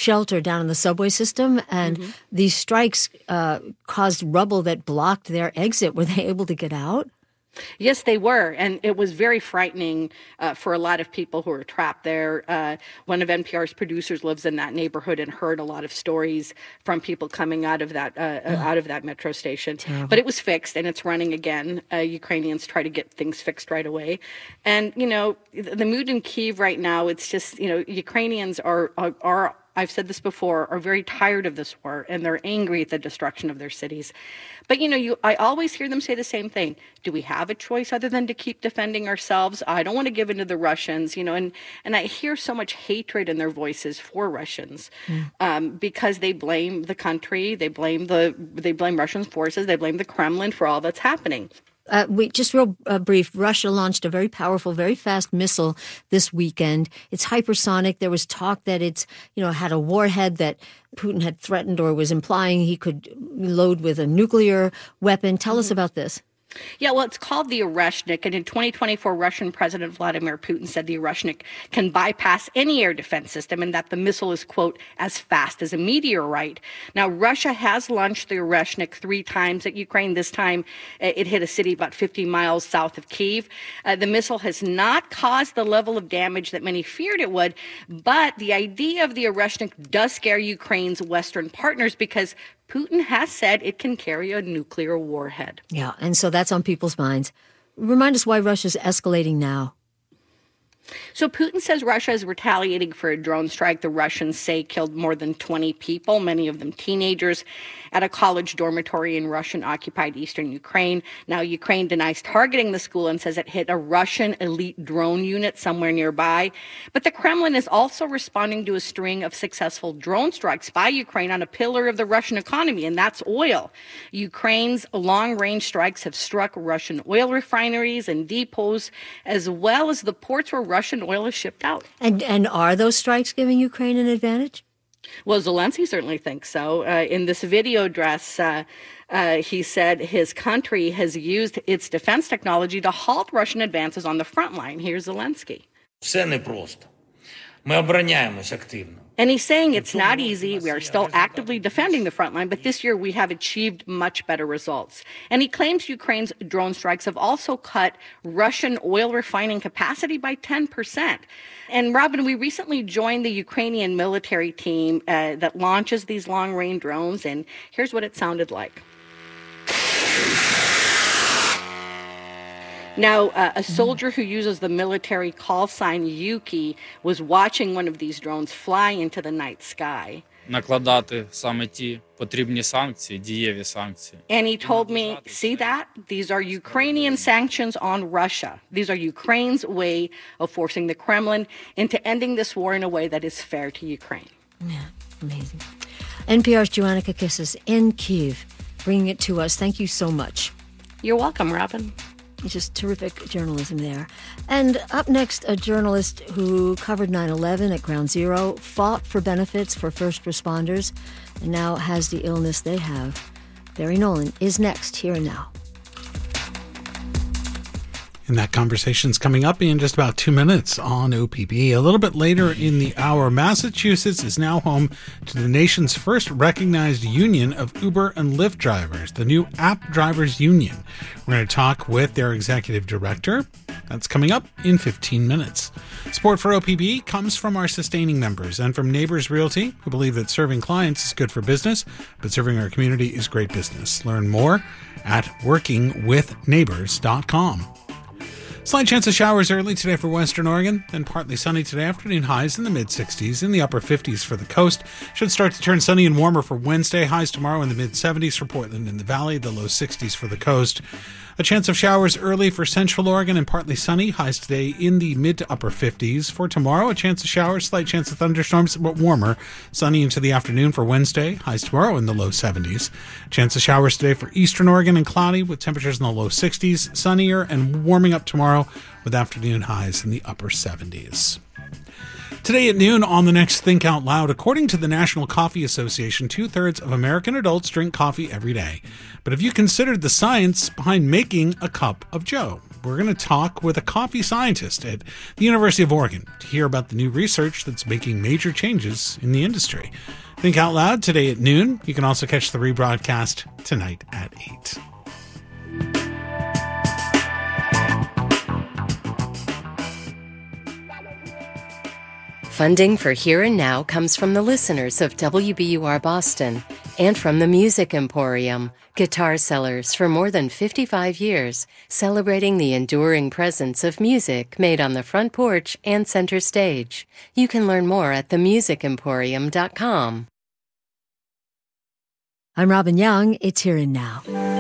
shelter down in the subway system, and these strikes caused rubble that blocked their exit. Were they able to get out? Yes, they were. And it was very frightening for a lot of people who were trapped there. One of NPR's producers lives in that neighborhood and heard a lot of stories from people coming out of that metro station. Terrible. But it was fixed and it's running again. Ukrainians try to get things fixed right away. And, the mood in Kyiv right now, it's just, Ukrainians are I've said this before, are very tired of this war, and they're angry at the destruction of their cities. But, I always hear them say the same thing. Do we have a choice other than to keep defending ourselves? I don't want to give in to the Russians, and I hear so much hatred in their voices for Russians because they blame the country, they blame Russian forces, they blame the Kremlin for all that's happening. We just real brief. Russia launched a very powerful, very fast missile this weekend. It's hypersonic. There was talk that it's, had a warhead that Putin had threatened or was implying he could load with a nuclear weapon. Tell us about this. Yeah, well, it's called the Oreshnik, and in 2024, Russian President Vladimir Putin said the Oreshnik can bypass any air defense system and that the missile is, quote, as fast as a meteorite. Now, Russia has launched the Oreshnik 3 times at Ukraine. This time, it hit a city about 50 miles south of Kyiv. The missile has not caused the level of damage that many feared it would, but the idea of the Oreshnik does scare Ukraine's Western partners because Putin has said it can carry a nuclear warhead. Yeah, and so that's on people's minds. Remind us why Russia's escalating now. So Putin says Russia is retaliating for a drone strike the Russians say killed more than 20 people, many of them teenagers, at a college dormitory in Russian-occupied eastern Ukraine. Now, Ukraine denies targeting the school and says it hit a Russian elite drone unit somewhere nearby. But the Kremlin is also responding to a string of successful drone strikes by Ukraine on a pillar of the Russian economy, and that's oil. Ukraine's long-range strikes have struck Russian oil refineries and depots, as well as the ports where Russian oil is shipped out. And are those strikes giving Ukraine an advantage? Well, Zelensky certainly thinks so. In this video address, he said his country has used its defense technology to halt Russian advances on the front line. Here's Zelensky. Все непросто. Ми обороняємось активно. And he's saying it's not easy. We are still actively defending the front line, but this year we have achieved much better results. And he claims Ukraine's drone strikes have also cut Russian oil refining capacity by 10%. And Robin, we recently joined the Ukrainian military team that launches these long-range drones, and here's what it sounded like. Now, a soldier who uses the military call sign Yuki was watching one of these drones fly into the night sky. Накладати саме ті потрібні санкції, дієві санкції. And he told me, see that? These are Ukrainian sanctions on Russia. These are Ukraine's way of forcing the Kremlin into ending this war in a way that is fair to Ukraine. Yeah, amazing. NPR's Joanna Kakissis in Kyiv, bringing it to us. Thank you so much. You're welcome, Robin. Just terrific journalism there. And up next, a journalist who covered 9/11 at Ground Zero, fought for benefits for first responders, and now has the illness they have. Barry Nolan is next, here and now. And that conversation's coming up in just about 2 minutes on OPB. A little bit later in the hour, Massachusetts is now home to the nation's first recognized union of Uber and Lyft drivers, the new App Drivers Union. We're going to talk with their executive director. That's coming up in 15 minutes. Support for OPB comes from our sustaining members and from Neighbors Realty, who believe that serving clients is good for business, but serving our community is great business. Learn more at workingwithneighbors.com. Slight chance of showers early today for Western Oregon, then partly sunny today afternoon, highs in the mid-60s, in the upper 50s for the coast. Should start to turn sunny and warmer for Wednesday, highs tomorrow in the mid-70s for Portland and the Valley, the low 60s for the coast. A chance of showers early for Central Oregon and partly sunny, highs today in the mid to upper 50s. For tomorrow, a chance of showers, slight chance of thunderstorms, but warmer. Sunny into the afternoon for Wednesday, highs tomorrow in the low 70s. Chance of showers today for Eastern Oregon and cloudy with temperatures in the low 60s. Sunnier and warming up tomorrow with afternoon highs in the upper 70s. Today at noon on the next Think Out Loud, according to the National Coffee Association, 2/3 of American adults drink coffee every day. But have you considered the science behind making a cup of joe? we're going to talk with a coffee scientist at the University of Oregon to hear about the new research that's making major changes in the industry. Think Out Loud today at noon. You can also catch the rebroadcast tonight at 8. Funding for Here and Now comes from the listeners of WBUR Boston and from the Music Emporium, guitar sellers for more than 55 years, celebrating the enduring presence of music made on the front porch and center stage. You can learn more at themusicemporium.com. I'm Robin Young. It's Here and Now.